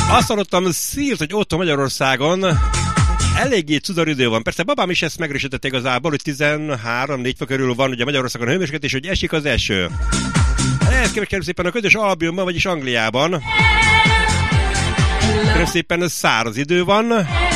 Azt hallottam szírt, hogy otthon Magyarországon eléggé cudar idő van. Persze babám is ezt megerősítette igazából, hogy 13-4 fok körül van ugye Magyarországon a hőmérséklet, és hogy esik az eső. Ehhez kérem szépen a közös Albionban, vagyis Angliában. Kérem szépen száraz idő van.